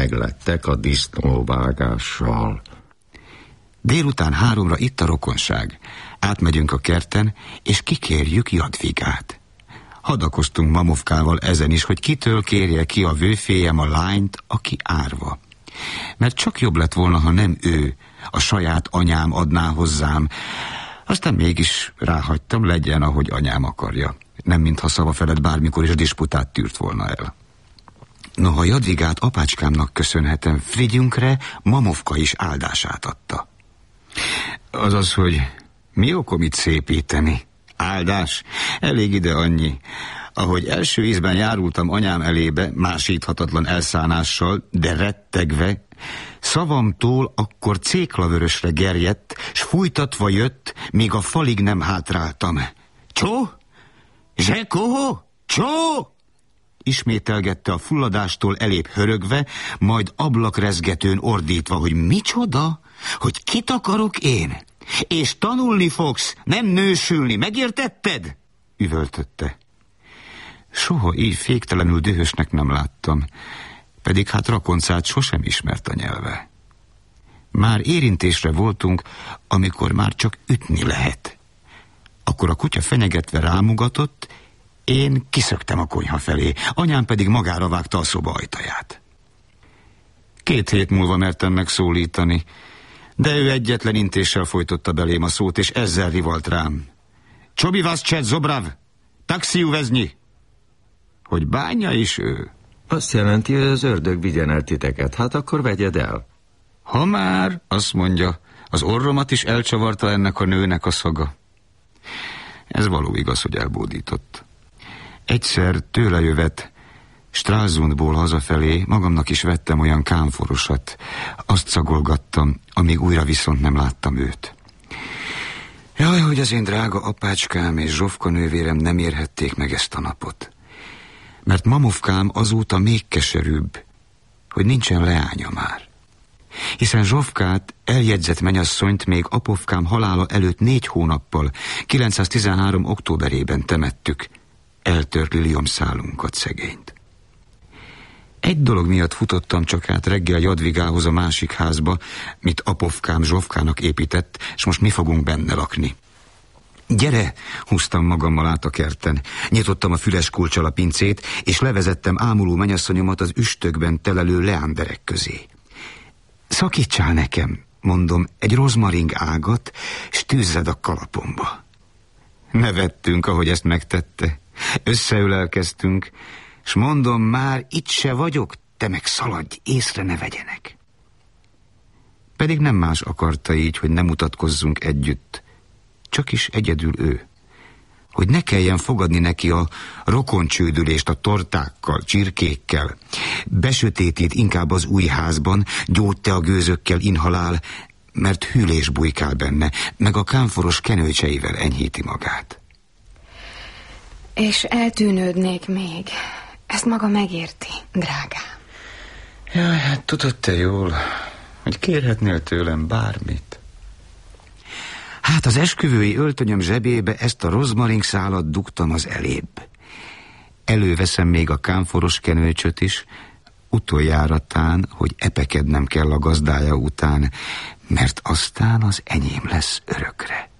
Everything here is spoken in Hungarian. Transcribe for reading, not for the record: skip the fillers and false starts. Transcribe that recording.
meglettek a disznóvágással. Délután 3-ra itt a rokonság. Átmegyünk a kerten, és kikérjük Jadvigát. Hadakoztunk Mamovkával ezen is, hogy kitől kérje ki a vőféjem a lányt, aki árva. Mert csak jobb lett volna, ha nem ő, a saját anyám adná hozzám. Aztán mégis ráhagytam, legyen, ahogy anyám akarja. Nem mintha szava felett bármikor is a disputát tűrt volna el. Noha Jadvigát apácskámnak köszönhetem, Frigyünkre Mamovka is áldását adta. Azaz, hogy mi okom itt szépíteni? Áldás? Elég ide annyi. Ahogy első ízben járultam anyám elébe, másíthatatlan elszánással, de rettegve, szavamtól akkor céklavörösre gerjedt, s fújtatva jött, míg a falig nem hátráltam. Csó? Zsekó? Csó? Ismételgette a fulladástól elébb hörögve, majd ablakrezgetőn ordítva, hogy micsoda? Hogy kit akarok én? És tanulni fogsz, nem nősülni, megértetted? Üvöltötte. Soha így féktelenül dühösnek nem láttam, pedig hát rakoncát sosem ismert a nyelve. Már érintésre voltunk, amikor már csak ütni lehet. Akkor a kutya fenyegetve rámugatott, én kiszöktem a konyha felé, anyám pedig magára vágta a szoba ajtaját. 2 hét múlva mertem megszólítani, de ő egyetlen intéssel folytotta belém a szót, és ezzel rivalt rám. Csobi vás cset zobrav, taxi uveznyi! Hogy bánja is ő. Azt jelenti, hogy az ördög vigyen el titeket, hát akkor vegyed el. Ha már, azt mondja, az orromat is elcsavarta ennek a nőnek a szaga. Ez való igaz, hogy elbódított. Egyszer tőle jövet, Stralsundból hazafelé magamnak is vettem olyan kámforosat. Azt szagolgattam, amíg újra viszont nem láttam őt. Jaj, hogy az én drága apácskám és Zsofka nővérem nem érhették meg ezt a napot. Mert Mamovkám azóta még keserűbb, hogy nincsen leánya már. Hiszen Zsofkát, eljegyzett mennyasszonyt még apovkám halála előtt 4 hónappal, 913. októberében temettük, eltört liliomszálunkat szegényt. Egy dolog miatt futottam csak át reggel Jadvigához a másik házba, mit apovkám Zsofkának épített, és most mi fogunk benne lakni. Gyere, húztam magammal át a kerten. Nyitottam a füles kulccsal a pincét, és levezettem ámuló mennyasszonyomat az üstökben telelő leánderek közé. Szakítsál nekem, mondom, egy rozmaring ágat, s tűzzed a kalapomba. Nevettünk, ahogy ezt megtette. Összeülelkeztünk, s mondom, már itt se vagyok, te meg szaladj, észre ne vegyenek. Pedig nem más akarta így, hogy ne mutatkozzunk együtt, csak is egyedül ő. Hogy ne kelljen fogadni neki a rokoncsődülést a tortákkal, csirkékkel. Besötétít inkább az új házban, gyógyte a gőzökkel inhalál, mert hűlés bujkál benne, meg a kámforos kenőcseivel enyhíti magát. És eltűnődnék még. Ezt maga megérti, drágám. Jaj, hát tudod te jól, hogy kérhetnél tőlem bármit. Hát az esküvői öltönyöm zsebébe ezt a rozmaring szálat dugtam az elébb. Előveszem még a kámforos kenőcsöt is, utoljáratán, hogy epekednem kell a gazdája után, mert aztán az enyém lesz örökre.